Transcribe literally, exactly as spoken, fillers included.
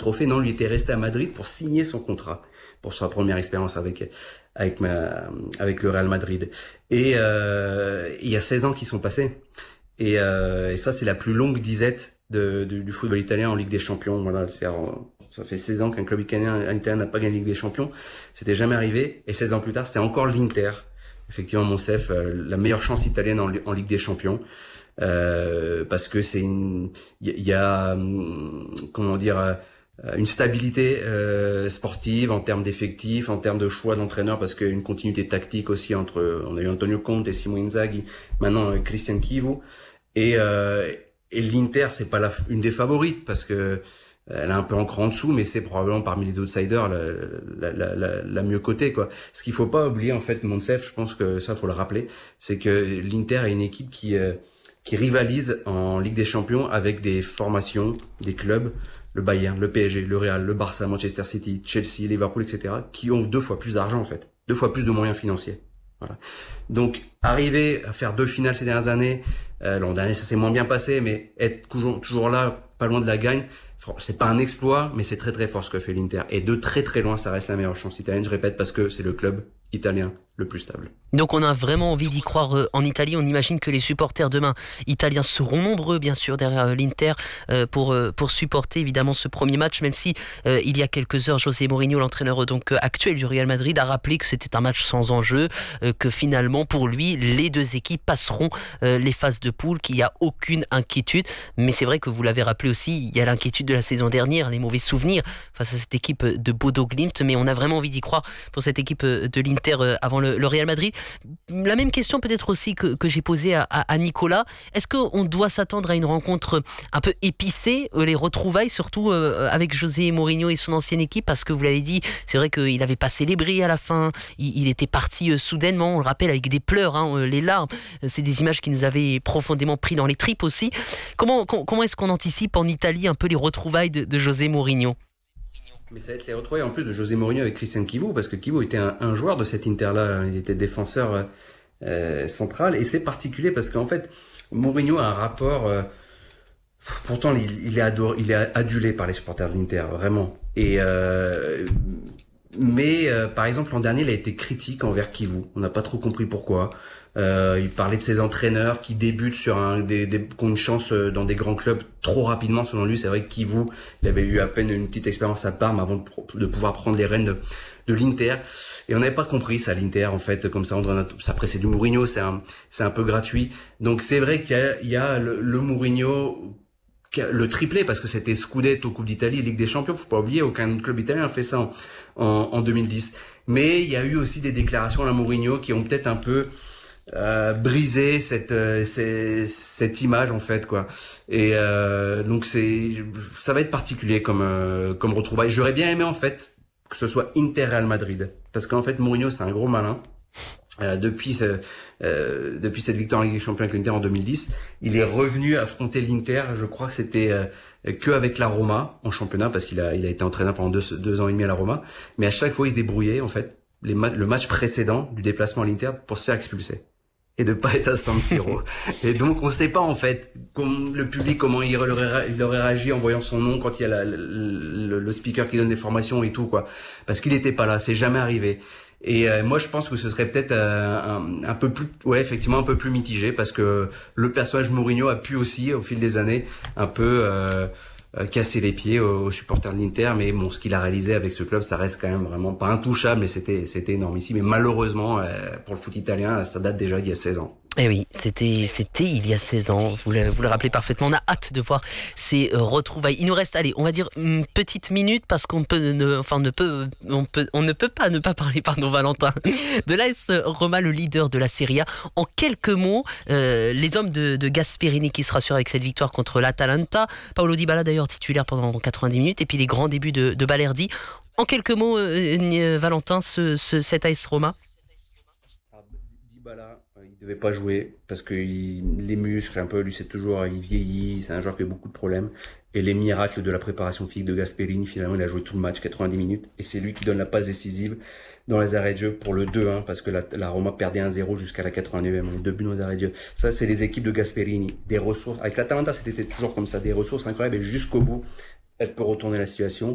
trophée. Non, lui était resté à Madrid pour signer son contrat pour sa première expérience avec avec ma avec le Real Madrid. Et euh, il y a seize ans qui sont passés. Et, euh, et ça, c'est la plus longue disette de, de, du football italien en Ligue des Champions. Voilà, c'est, ça fait seize ans qu'un club italien, italien n'a pas gagné la Ligue des Champions. C'était jamais arrivé. Et seize ans plus tard, c'est encore l'Inter. Effectivement, Monsef, euh, la meilleure chance italienne en, en Ligue des Champions. Euh, parce que c'est une, il y, y a, comment dire, euh, une stabilité euh, sportive en termes d'effectifs, en termes de choix d'entraîneur, parce qu'une continuité tactique aussi entre, on a eu Antonio Conte et Simone Inzaghi, maintenant euh, Christian Chivu. Et, euh, et l'Inter, c'est pas la, une des favorites parce que elle est un peu en cran en dessous, mais c'est probablement parmi les outsiders la, la, la, la, la mieux cotée, quoi. Ce qu'il faut pas oublier, en fait, Monsef, je pense que ça, faut le rappeler, c'est que l'Inter est une équipe qui, euh, qui rivalise en Ligue des Champions avec des formations, des clubs, le Bayern, le P S G, le Real, le Barça, Manchester City, Chelsea, Liverpool, et cetera, qui ont deux fois plus d'argent, en fait. Deux fois plus de moyens financiers. Voilà. Donc, arriver à faire deux finales ces dernières années, euh, l'an dernier ça s'est moins bien passé, mais être toujours, toujours là, pas loin de la gagne, c'est pas un exploit, mais c'est très très fort ce que fait l'Inter. Et de très très loin, ça reste la meilleure chance italienne, je répète, parce que c'est le club italien le plus stable. Donc on a vraiment envie d'y croire euh, en Italie. On imagine que les supporters demain italiens seront nombreux, bien sûr, derrière euh, l'Inter euh, pour euh, pour supporter évidemment ce premier match. Même si euh, il y a quelques heures, José Mourinho, l'entraîneur donc euh, actuel du Real Madrid, a rappelé que c'était un match sans enjeu, euh, que finalement pour lui les deux équipes passeront euh, les phases de poule, qu'il n'y a aucune inquiétude. Mais c'est vrai que vous l'avez rappelé aussi, il y a l'inquiétude de la saison dernière, les mauvais souvenirs face à cette équipe de Bodo Glimt. Mais on a vraiment envie d'y croire pour cette équipe de l'Inter euh, avant le, le Real Madrid. La même question peut-être aussi que, que j'ai posée à, à, à Nicolas. Est-ce qu'on doit s'attendre à une rencontre un peu épicée, les retrouvailles, surtout euh, avec José Mourinho et son ancienne équipe? Parce que vous l'avez dit, c'est vrai qu'il n'avait pas célébré à la fin, il, il était parti euh, soudainement, on le rappelle, avec des pleurs, hein, les larmes. C'est des images qui nous avaient profondément pris dans les tripes aussi. Comment, com- comment est-ce qu'on anticipe en Italie un peu les retrouvailles de, de José Mourinho? Mais ça va être les retrouvailles en plus de José Mourinho avec Christian Chivu, parce que Chivu était un, un joueur de cet Inter-là, il était défenseur euh, central, et c'est particulier parce qu'en fait, Mourinho a un rapport, euh, pourtant il, il, est adoré, il est adulé par les supporters de l'Inter, vraiment. Et euh, mais euh, par exemple l'an dernier, il a été critique envers Chivu, on n'a pas trop compris pourquoi. Euh, il parlait de ses entraîneurs qui débutent sur un des, des qui ont une chance dans des grands clubs trop rapidement selon lui. C'est vrai que Chivu, il avait eu à peine une petite expérience à Parme avant de, de pouvoir prendre les rênes de, de l'Inter. Et on n'avait pas compris ça, l'Inter, en fait, comme ça, on donne un, ça pressait du Mourinho, c'est un, c'est un peu gratuit. Donc c'est vrai qu'il y a, il y a le, le Mourinho, le triplé, parce que c'était Scudetto, Coupe d'Italie, Ligue des Champions. Faut pas oublier, aucun club italien a fait ça en, en, en deux mille dix. Mais il y a eu aussi des déclarations à la Mourinho qui ont peut-être un peu Euh, briser cette euh, c'est, cette image en fait quoi. Et euh, donc c'est ça va être particulier comme euh, comme retrouvaille. J'aurais bien aimé en fait que ce soit Inter Real Madrid, parce qu'en fait Mourinho c'est un gros malin. Euh, depuis ce, euh, depuis cette victoire en Ligue des Champions avec l'Inter en deux mille dix, il est revenu affronter l'Inter. Je crois que c'était euh, que avec la Roma en championnat, parce qu'il a il a été entraîneur pendant deux deux ans et demi à la Roma. Mais à chaque fois il se débrouillait en fait les ma- le match précédent du déplacement à l'Inter pour se faire expulser et de pas être à San Siro. Et donc on sait pas en fait comme le public comment il aurait, il aurait réagi en voyant son nom quand il y a la, le, le speaker qui donne des formations et tout quoi, parce qu'il était pas là, c'est jamais arrivé. Et euh, moi je pense que ce serait peut-être euh, un, un peu plus, ouais effectivement un peu plus mitigé, parce que le personnage Mourinho a pu aussi au fil des années un peu euh, euh, casser les pieds aux, aux supporters de l'Inter, mais bon, ce qu'il a réalisé avec ce club, ça reste quand même vraiment pas intouchable, mais c'était c'était énorme ici. Mais malheureusement, euh, pour le foot italien, ça date déjà d'il y a seize ans. Eh oui, c'était, c'était il y a seize ans, vous le, vous le rappelez parfaitement. On a hâte de voir ces retrouvailles. Il nous reste, allez, on va dire une petite minute, parce qu'on peut ne, enfin, on ne peut, on peut, on ne peut pas ne pas parler, pardon, Valentin, de l'A S Roma, le leader de la Serie A. En quelques mots, euh, les hommes de, de Gasperini qui se rassurent avec cette victoire contre l'Atalanta. Paolo Dybala d'ailleurs titulaire pendant quatre-vingt-dix minutes, et puis les grands débuts de, de Balerdi. En quelques mots, euh, Valentin, ce, ce, cet A S Roma. Dybala, il devait pas jouer parce que il, les muscles un peu, lui c'est toujours, il vieillit, c'est un joueur qui a beaucoup de problèmes. Et les miracles de la préparation physique de Gasperini, finalement il a joué tout le match, quatre-vingt-dix minutes, et c'est lui qui donne la passe décisive dans les arrêts de jeu pour le deux un, parce que la, la Roma perdait un zéro jusqu'à la quatre-vingt-neuvième, les deux buts dans les arrêts de jeu. Ça c'est les équipes de Gasperini, des ressources. Avec l'Atalanta c'était toujours comme ça, des ressources incroyables, et jusqu'au bout elle peut retourner la situation.